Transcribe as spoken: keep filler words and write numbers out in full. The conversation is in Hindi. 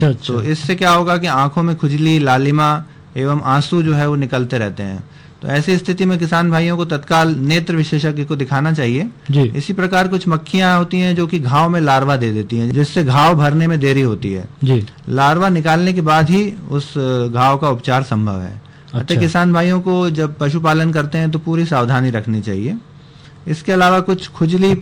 अच्छा। तो इससे क्या होगा कि आंखों में खुजली, लालिमा एवं आंसू जो है वो निकलते रहते हैं। तो ऐसी स्थिति में किसान भाइयों को तत्काल नेत्र विशेषज्ञ को दिखाना चाहिए जी। इसी प्रकार कुछ मक्खियां होती हैं जो कि घाव में लार्वा दे देती हैं, जिससे घाव भरने में देरी होती है। जी। लार्वा निकालने के बाद ही उस घाव का उपचार संभव है। अच्छा। अतः किसान भाइयों को जब पशुपालन करते हैं तो पूरी सावधानी रखनी चाहिए। इसके अलावा कुछ खुजली